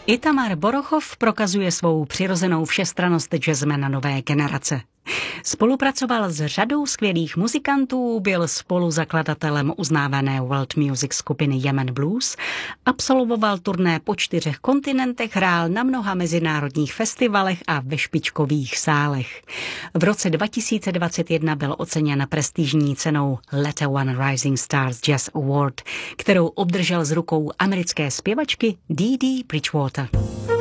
Itamar Borochov prokazuje svou přirozenou všestrannost jazzmana nové generace. Spolupracoval s řadou skvělých muzikantů, byl spoluzakladatelem uznávané world music skupiny Yemen Blues, absolvoval turné po 4 kontinentech, hrál na mnoha mezinárodních festivalech a ve špičkových sálech. V roce 2021 byl oceněn prestižní cenou Letter One Rising Stars Jazz Award, kterou obdržel z rukou americké zpěvačky Dee Dee Bridgewater.